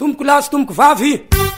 tomboko lahy sy tomboko vavy.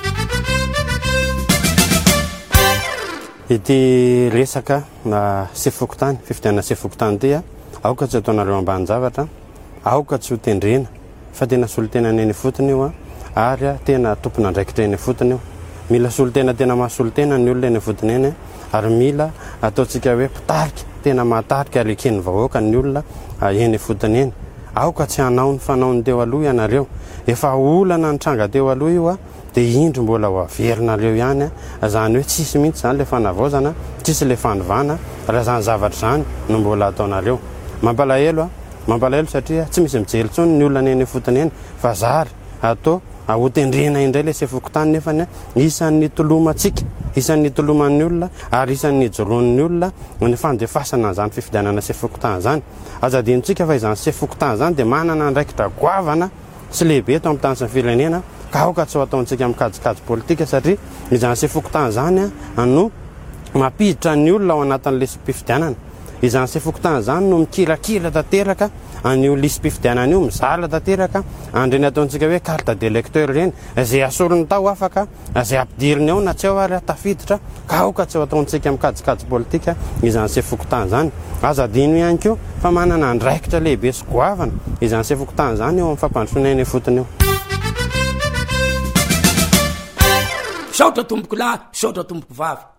Ity resaka sefokotany fifidianana sefokotany ity aoka tsy ataonareo ambany zavatra, aoka tsy ho tendrena fa tena solotena eny fotony io ary tena tompona andraikitra eny fotony io. Mila solotena tena mahasolotena ny olona eny fotony eny ary mila ataontsika hoe pitarika tena mahatarika ary eken'ny vahoaka ny olona eny fotony eny. Aoka tsy hanao ny fanaony teo aloha ianareo, efa olana nitranga teo aloha io dia indro mbola ho averinareo ihany zany hoe tsisy mihitsy zany le fanavaozana, tsisy le fanovana raha zany zavatra zany no mbola ataonareo. Mampalahelo satria tsy misy mijery intsony ny olona eny fotony eny fa zary atao hotendrena indray le sefokotany nefany isan'ny tolomantsika, isan'ny toloman'ny olona ary isan'ny joroan'ny olona ny fandefasana zany fifidianana sefokotany zany. Azadintsika fa izany sefokotany zany dia manana andraikitra goavana sy lehibe eto amin'ny tany sy ny firenena ka aoka tsy ho ataontsika mikajikajy politika satria izany sefokotany zany no mampiditra ny olona ao anatin'le mpifidianana. Izany sefokotany zany no mikirakira tanteraka an'io lisam-pifidianana io, mizala tanteraka andreny ataontsika hoe carte d'électeur reny izay asorony tao afaka izay ampidiriny ao na tsy ao ary tafiditra ka aoka tsy ho ataontsika mikajikajy politika izany sefokotany zany. Azadino ihany koa fa manana andraikitra lehibe sy goavana izany sefokotany zany eo amin'ny fampandrosoana eny fotony eo. Saotra tomboko lahy, saotra tomboko vavy.